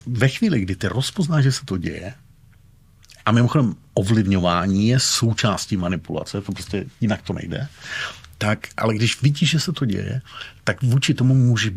Ve chvíli, kdy ty rozpoznáš, že se to děje, a mimochodem ovlivňování je součástí manipulace, to prostě jinak to nejde, tak, ale když vidíš, že se to děje, tak vůči tomu může